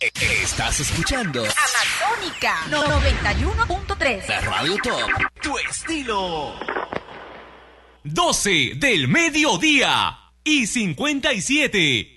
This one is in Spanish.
Estás escuchando Amazónica 91.3. la Radio Top, tu estilo. 12 del mediodía y 57.